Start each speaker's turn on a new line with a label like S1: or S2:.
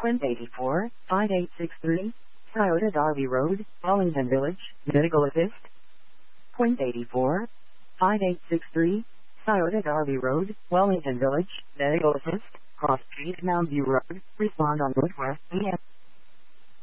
S1: 84 5863, Scioto Darby Road, Wellington Village, Medical Assist. 84 5863, Scioto Darby Road, Wellington Village, Medical Assist, Cross Street, Mountview Road. Respond on Northwest PM.